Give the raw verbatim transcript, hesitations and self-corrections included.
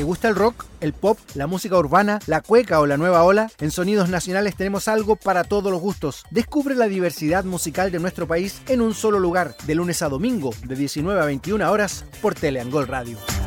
¿Te gusta el rock, el pop, la música urbana, la cueca o la nueva ola? En Sonidos Nacionales tenemos algo para todos los gustos. Descubre la diversidad musical de nuestro país en un solo lugar, de lunes a domingo, de diecinueve a veintiuna horas, por Teleangol Radio.